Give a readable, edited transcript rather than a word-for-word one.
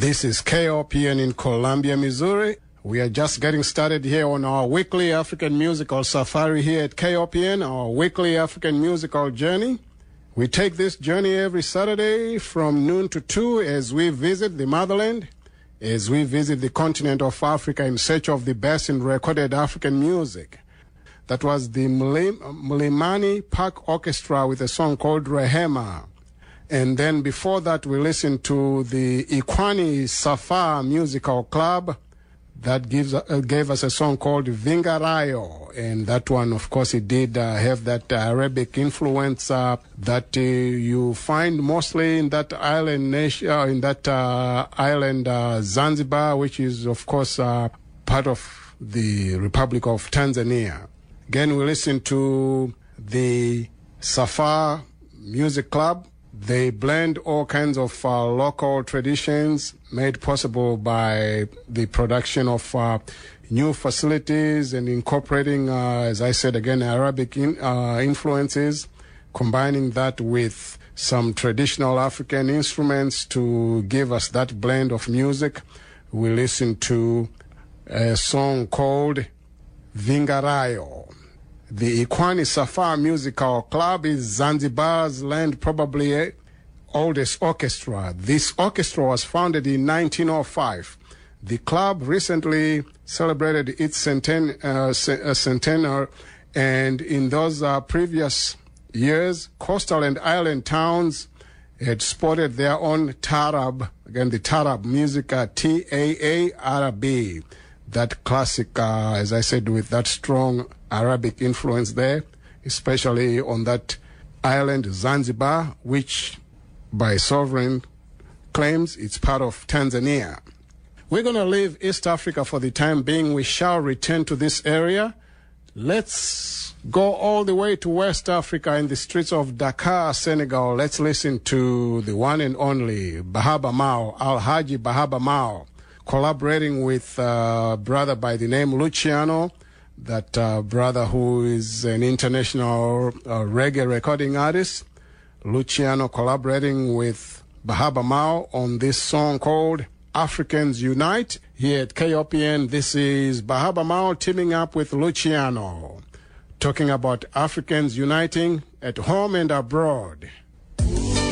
This is KOPN in Columbia, Missouri. We are just getting started here on our weekly African musical safari here at KOPN, our weekly African musical journey. We take this journey every Saturday from noon to 2 as we visit the motherland, as we visit the continent of Africa in search of the best in recorded African music. That was the Mlimani Park Orchestra with a song called Rehema. And then before that, we listened to the Ikwani Safa Musical Club that gave us a song called Vingarayo. And that one, of course, it did have that Arabic influence that you find mostly in that island nation, island Zanzibar, which is, of course, part of the Republic of Tanzania. Again, we listened to the Safa Music Club. They blend all kinds of local traditions made possible by the production of new facilities and incorporating, as I said again, Arabic influences, combining that with some traditional African instruments to give us that blend of music. We listened to a song called Vingarayo. The Ikwani Safa Musical Club is Zanzibar's land, probably oldest orchestra. This orchestra was founded in 1905. The club recently celebrated its centenary, and in those previous years, coastal and island towns had sported their own Tarab, again the Tarab music, Taarab, that classic, as I said, with that strong Arabic influence there, especially on that island Zanzibar, which by sovereign claims it's part of Tanzania. We're going to leave East Africa for the time being. We shall return to this area. Let's go all the way to West Africa in the streets of Dakar, Senegal. Let's listen to the one and only Bahaba Mao, Alhaji Bahaba Mao, collaborating with a brother by the name Luciano, that brother who is an international reggae recording artist. Luciano collaborating with Bahaba Mao on this song called Africans Unite. Here at KOPN, this is Bahaba Mao teaming up with Luciano, talking about Africans uniting at home and abroad.